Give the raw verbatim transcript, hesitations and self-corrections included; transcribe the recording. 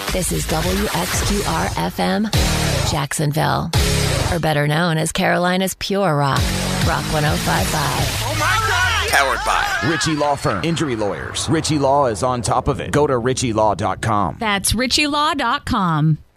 This is W X Q R F M, Jacksonville. Or better known as Carolina's Pure Rock. Rock one oh five point five. Oh my God! Powered by Ritchie Law Firm. Injury lawyers. Ritchie Law is on top of it. Go to ritchie law dot com. That's ritchie law dot com.